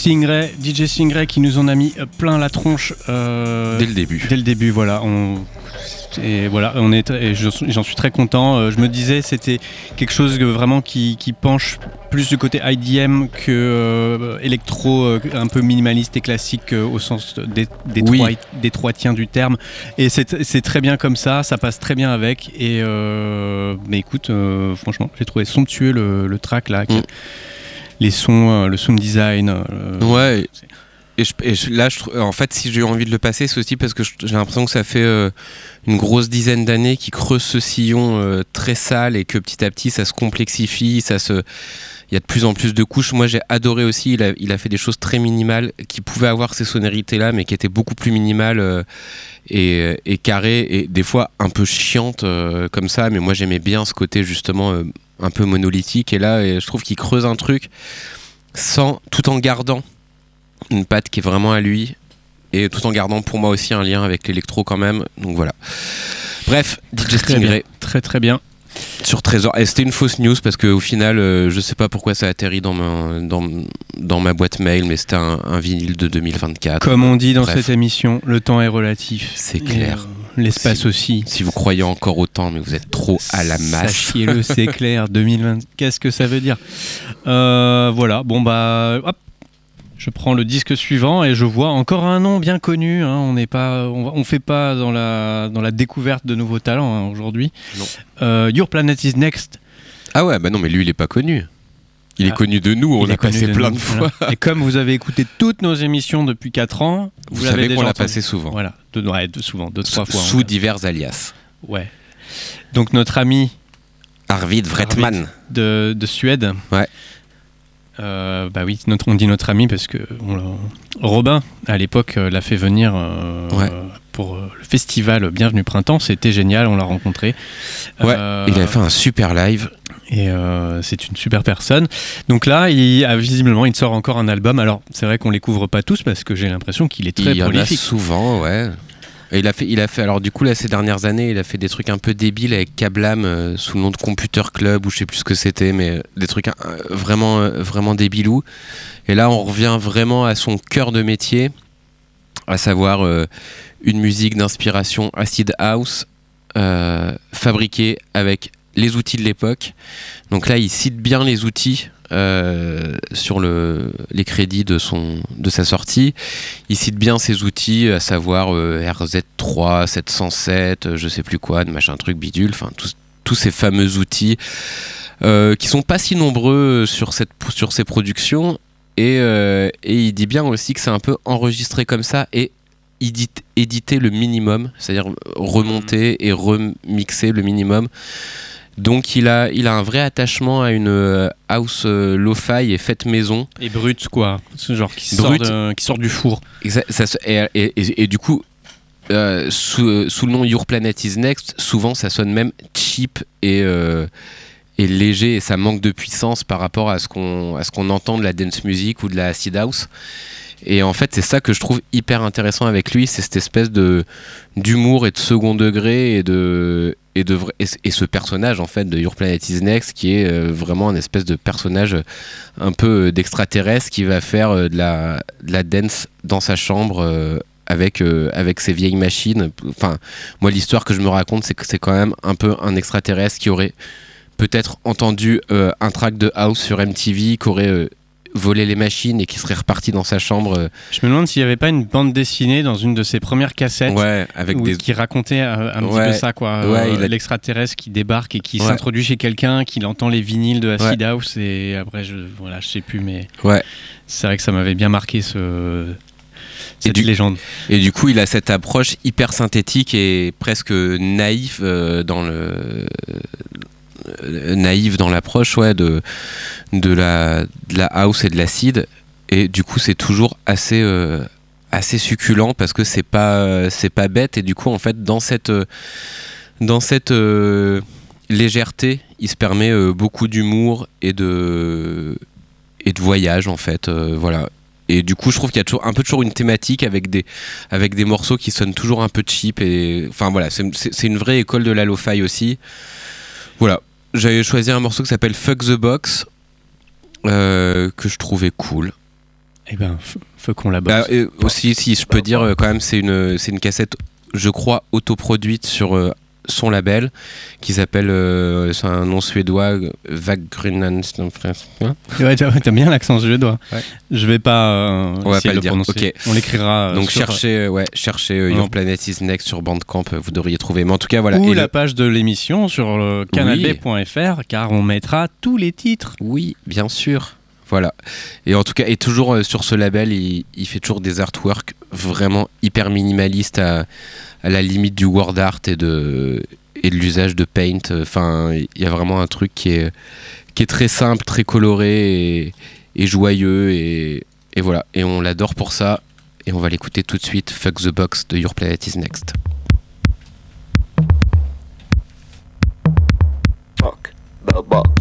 DJ Stingray qui nous en a mis plein la tronche dès le début. Dès le début, voilà. Et voilà, j'en suis très content. Je me disais c'était quelque chose vraiment qui penche plus du côté IDM que électro, un peu minimaliste et classique au sens détroitien du terme. Et c'est très bien comme ça passe très bien avec. Et mais écoute, franchement, j'ai trouvé somptueux le track là. Les sons, le sound design. Ouais. Là, en fait, si j'ai eu envie de le passer, c'est aussi parce que j'ai l'impression que ça fait une grosse dizaine d'années qu'il creuse ce sillon très sale et que petit à petit, ça se complexifie, il y a de plus en plus de couches. Moi, j'ai adoré aussi, il a fait des choses très minimales qui pouvaient avoir ces sonorités-là, mais qui étaient beaucoup plus minimales et carrées, et des fois un peu chiantes comme ça. Mais moi, j'aimais bien ce côté, justement, un peu monolithique. Et là, je trouve qu'il creuse un truc tout en gardant une patte qui est vraiment à lui, et tout en gardant pour moi aussi un lien avec l'électro quand même. Donc voilà. Bref, DJ Stingray. Très très bien. Sur Trésor. Et c'était une fausse news parce qu'au final, je sais pas pourquoi ça a atterri dans ma boîte mail, mais c'était un vinyle de 2024. Comme on dit dans cette émission, le temps est relatif. C'est clair. L'espace aussi. Si vous croyez encore au temps, mais vous êtes trop à la masse. Sachez-le, c'est clair. 2020, qu'est-ce que ça veut dire ? Voilà, bon bah... Hop. Je prends le disque suivant et je vois encore un nom bien connu. Hein. On fait pas dans la découverte de nouveaux talents aujourd'hui. Your Planet is Next. Ah ouais, bah non, mais lui il est pas connu. Il est connu de nous. On l'a passé plein de fois. Voilà. Et comme vous avez écouté toutes nos émissions depuis 4 ans, vous savez qu'on l'a passé souvent. Voilà, souvent, 2-3 fois. Sous divers alias. Ouais. Donc notre ami Arvid Wretman de Suède. Ouais. Bah oui, on dit notre ami parce que Robin à l'époque l'a fait venir pour le festival Bienvenue Printemps, c'était génial, on l'a rencontré. Ouais, il a fait un super live. Et c'est une super personne. Donc là, visiblement, il sort encore un album. Alors c'est vrai qu'on les couvre pas tous parce que j'ai l'impression qu'il est très prolifique. Il y en a souvent, ouais. Et il a fait, alors du coup là ces dernières années il a fait des trucs un peu débiles avec Kablam sous le nom de Computer Club ou je sais plus ce que c'était, mais des trucs vraiment débilous. Et là on revient vraiment à son cœur de métier, à savoir une musique d'inspiration acid house fabriquée avec les outils de l'époque. Donc là il cite bien les outils sur les crédits de sa sortie. Il cite bien ses outils, à savoir RZ3, 707, je sais plus quoi, de machin truc bidule, enfin tous ces fameux outils qui sont pas si nombreux sur ces productions, et il dit bien aussi que c'est un peu enregistré comme ça et éditer le minimum, c'est-à-dire remonter et remixer le minimum. Donc il a un vrai attachement à une house lo-fi et faite maison. Et brute quoi, ce genre qui sort du four. Et du coup, sous le nom Your Planet is Next, souvent ça sonne même cheap et léger, et ça manque de puissance par rapport à ce qu'on entend de la dance music ou de la acid house. Et en fait c'est ça que je trouve hyper intéressant avec lui, c'est cette espèce d'humour et de second degré et ce personnage en fait de Your Planet is Next qui est vraiment un espèce de personnage un peu d'extraterrestre qui va faire de la dance dans sa chambre avec ses vieilles machines. Enfin moi l'histoire que je me raconte c'est que c'est quand même un peu un extraterrestre qui aurait peut-être entendu un track de house sur MTV, qui aurait volé les machines et qui serait reparti dans sa chambre. Je me demande s'il n'y avait pas une bande dessinée dans une de ses premières cassettes qui racontait un petit peu ça, quoi. Ouais, l'extraterrestre qui débarque et qui s'introduit chez quelqu'un, qui entend les vinyles de Acid House, et après je sais plus, mais c'est vrai que ça m'avait bien marqué cette légende. Et du coup il a cette approche hyper synthétique et presque naïve dans l'approche de la house et de l'acid, et du coup c'est toujours assez succulent parce que c'est pas bête, et du coup en fait dans cette légèreté il se permet beaucoup d'humour et de voyage en fait, voilà. Et du coup je trouve qu'il y a toujours une thématique avec des morceaux qui sonnent toujours un peu cheap, et enfin voilà, c'est une vraie école de la lo-fi aussi. Voilà, j'avais choisi un morceau qui s'appelle Fuck the Box, que je trouvais cool. Eh ben, fuck on la bosse. Aussi, si je peux dire, quand même, c'est une cassette, je crois, autoproduite sur son label, qui s'appelle, c'est un nom suédois, Vaggrunans. Ouais, t'as bien l'accent suédois. Ouais. Je vais pas on va essayer pas le de dire. prononcer. Okay. On l'écrira. Donc cherchez Your Planet is Next sur Bandcamp, vous devriez trouver. Mais en tout cas, voilà. Ou la page de l'émission sur canalb.fr, car on mettra tous les titres. Oui, bien sûr. Voilà. Et en tout cas, et toujours sur ce label, il fait toujours des artworks vraiment hyper minimalistes à la limite du word art et de l'usage de paint. Enfin, il y a vraiment un truc qui est très simple, très coloré et joyeux et voilà. Et on l'adore pour ça. Et on va l'écouter tout de suite. Fuck the Box de Your Planet is Next. Fuck the box.